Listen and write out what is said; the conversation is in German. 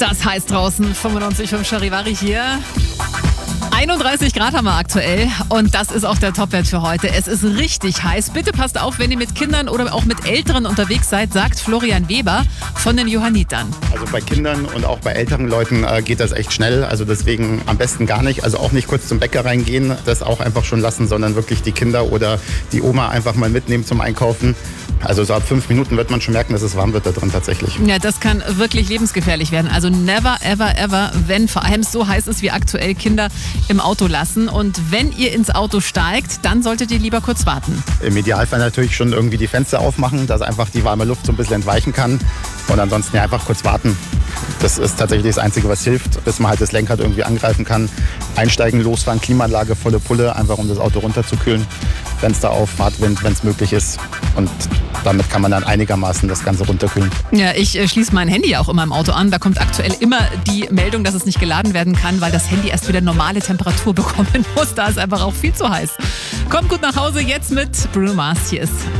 Das heißt draußen 95,5 Charivari hier. 31 Grad haben wir aktuell und das ist auch der Topwert für heute. Es ist richtig heiß. Bitte passt auf, wenn ihr mit Kindern oder auch mit Älteren unterwegs seid, sagt Florian Weber von den Johannitern. Also bei Kindern und auch bei älteren Leuten geht das echt schnell. Also deswegen am besten gar nicht. Also auch nicht kurz zum Bäcker reingehen, das auch einfach schon lassen, sondern wirklich die Kinder oder die Oma einfach mal mitnehmen zum Einkaufen. Also so ab 5 Minuten wird man schon merken, dass es warm wird da drin tatsächlich. Ja, das kann wirklich lebensgefährlich werden. Also never, ever, ever, wenn vor allem so heiß ist wie aktuell, Kinder im Auto lassen. Und wenn ihr ins Auto steigt, dann solltet ihr lieber kurz warten. Im Idealfall natürlich schon irgendwie die Fenster aufmachen, dass einfach die warme Luft so ein bisschen entweichen kann. Und ansonsten ja einfach kurz warten. Das ist tatsächlich das Einzige, was hilft, bis man halt das Lenkrad irgendwie angreifen kann. Einsteigen, losfahren, Klimaanlage, volle Pulle, einfach um das Auto runterzukühlen. Fenster auf, Fahrtwind, wenn es möglich ist. Und damit kann man dann einigermaßen das Ganze runterkühlen. Ja, ich schließe mein Handy auch immer im Auto an. Da kommt aktuell immer die Meldung, dass es nicht geladen werden kann, weil das Handy erst wieder normale Temperatur bekommen muss. Da ist einfach auch viel zu heiß. Kommt gut nach Hause jetzt mit Bruno Mars. Hier ist